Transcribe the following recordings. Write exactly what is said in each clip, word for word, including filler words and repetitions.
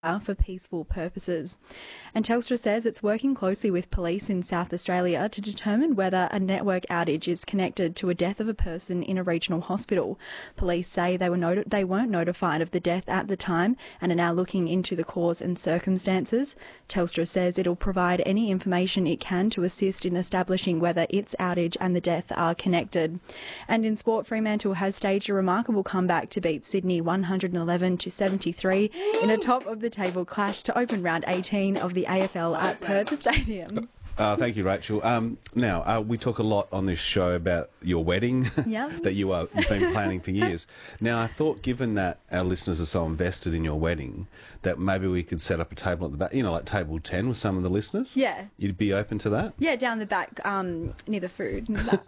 for peaceful purposes. And Telstra says it's working closely with police in South Australia to determine whether a network outage is connected to a death of a person in a regional hospital. Police say they were noti- they weren't notified of the death at the time and are now looking into the cause and circumstances. Telstra says it'll provide any information it can to assist in establishing whether its outage and the death are connected. And in sport, Fremantle has staged a remarkable comeback to beat Sydney one hundred eleven to seventy-three in a top of the table clash to open round eighteen of the A F L at Perth Stadium. Uh, thank you, Rachel. Um, now, uh, we talk a lot on this show about your wedding Yeah. that you are, you've been planning for years. Now, I thought, given that our listeners are so invested in your wedding, that maybe we could set up a table at the back, you know, like table ten with some of the listeners. Yeah. You'd be open to that? Yeah, down the back, um, near the food.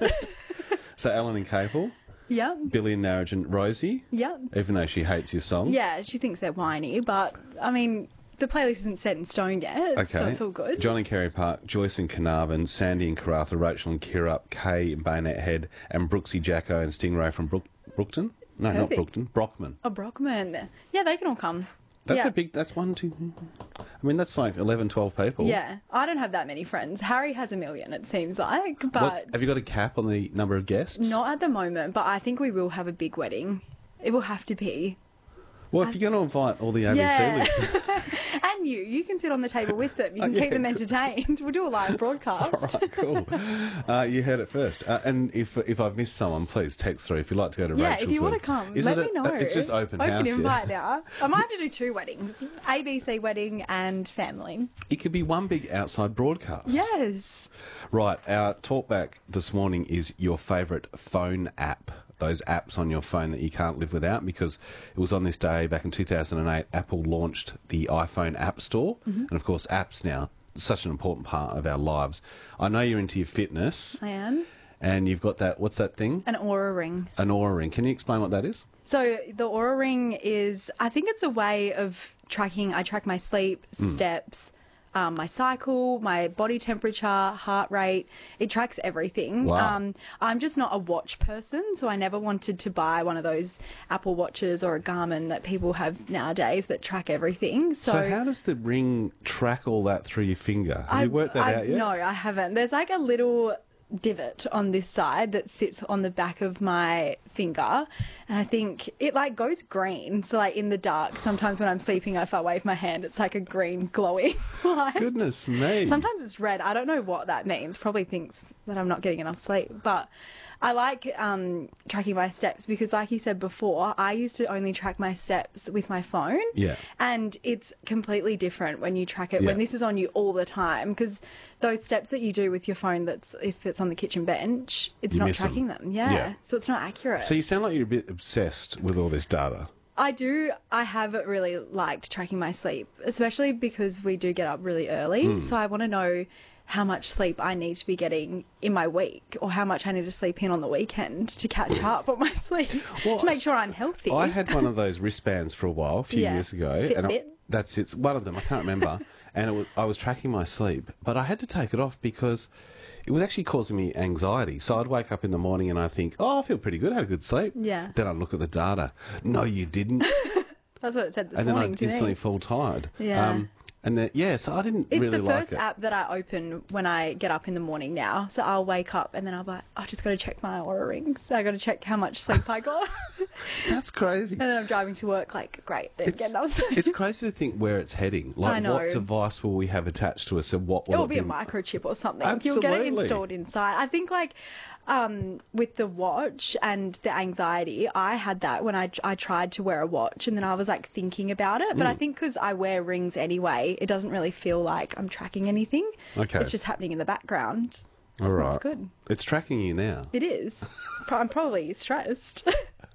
So, Ellen and Capel, Yeah. Billy and Narrogin, Rosie, Yeah. even though she hates your song. Yeah, she thinks they're whiny, but, I mean, the playlist isn't set in stone yet, Okay. so it's all good. John and Kerry Park, Joyce and Carnarvon, Sandy and Karratha, Rachel and Kirrup, Kay and Bayonet Head, and Brooksy Jacko and Stingray from Brook- Brookton? No, not Perfect. Brookton, Brockman. Oh, Brockman. Yeah, they can all come. That's yeah. a big, that's one, two, I mean, that's like eleven, twelve people. Yeah, I don't have that many friends. Harry has a million, it seems like, but... What, have you got a cap on the number of guests? Not at the moment, but I think we will have a big wedding. It will have to be. Well, if you're going to invite all the A B C Yeah. listeners. And you. You can sit on the table with them. You can Oh, yeah, keep them cool. entertained. We'll do a live broadcast. All right, cool. Uh, you heard it first. Uh, and if if I've missed someone, please text through if you'd like to go to Yeah, Rachel's if you want to wedding. come, Is let it me a- know. It's just open, Open house, yeah? invite now. I might have to do two weddings. A B C wedding and family. It could be one big outside broadcast. Yes. Right, our talkback this morning is your favourite phone app. Those apps on your phone that you can't live without, because it was on this day back in two thousand eight, Apple launched the iPhone App Store. Mm-hmm. And of course, apps now, such an important part of our lives. I know you're into your fitness. I am. And you've got that, what's that thing? An Aura Ring. An Aura Ring. Can you explain what that is? So the Aura Ring is, I think it's a way of tracking, I track my sleep, Mm. steps, um, my cycle, my body temperature, heart rate. It tracks everything. Wow. Um, I'm just not a watch person, so I never wanted to buy one of those Apple Watches or a Garmin that people have nowadays that track everything. So, So, how does the ring track all that through your finger? Have I, you worked that I, out yet? No, I haven't. There's like a little divot on this side that sits on the back of my finger, and I think it like goes green, so like in the dark sometimes when I'm sleeping, if I wave my hand, it's like a green glowing light. Goodness me. Sometimes it's red. I don't know what that means. Probably thinks that I'm not getting enough sleep, but I like um, tracking my steps because, like you said before, I used to only track my steps with my phone. Yeah. And it's completely different when you track it, Yeah. when this is on you all the time, because those steps that you do with your phone, that's if it's on the kitchen bench, it's You not miss them. tracking them. Yeah. Yeah. So it's not accurate. So you sound like you're a bit obsessed with all this data. I do. I have really liked tracking my sleep, especially because we do get up really early. Hmm. So I want to know how much sleep I need to be getting in my week, or how much I need to sleep in on the weekend to catch up on my sleep, Well, to make sure I'm healthy. I had one of those wristbands for a while, a few Yeah. years ago. and I, Fitbit? that's it. One of them, I can't remember. and it was, I was tracking my sleep, but I had to take it off because it was actually causing me anxiety. So I'd wake up in the morning and I think, oh, I feel pretty good, I had a good sleep. Yeah. Then I'd look at the data. No, you didn't. That's what it said this and then morning I'd to instantly me. feel tired. Yeah. Um, and then, yeah, so I didn't It's really the like first it. app that I open when I get up in the morning now. So I'll wake up and then I'll be like, I just got to check my Aura Ring. So I got to check how much sleep I got. That's crazy. And then I'm driving to work like, great, then It's, get enough sleep. it's crazy to think where it's heading. Like, I know. what device will we have attached to us, and what will It will it be a microchip or something. You'll get it Absolutely. installed inside. I think like um, with the watch and the anxiety, I had that when I, I tried to wear a watch, and then I was like thinking about it. But Mm. I think because I wear rings anyway, it doesn't really feel like I'm tracking anything. Okay. It's just happening in the background. All right. That's good. It's tracking you now. It is. Pro- I'm probably stressed.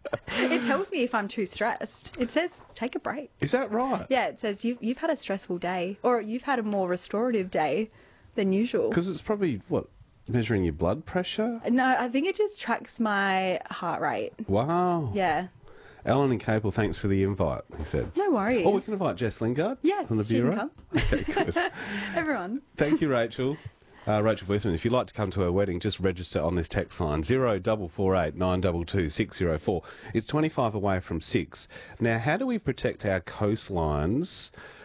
It tells me if I'm too stressed. It says take a break. Is that right? Yeah, it says you've, you've had a stressful day, or you've had a more restorative day than usual. Because it's probably, what, measuring your blood pressure? No, I think it just tracks my heart rate. Wow. Yeah. Alan and Capel, thanks for the invite, he said. No worries. Oh, we can invite Jess Lingard Yes, from the she can Bureau. come. Okay, good. Everyone. Thank you, Rachel. Uh, Rachel Boothman, if you'd like to come to our wedding, just register on this text line, zero double four eight nine two two six zero four. It's twenty-five away from six. Now, how do we protect our coastlines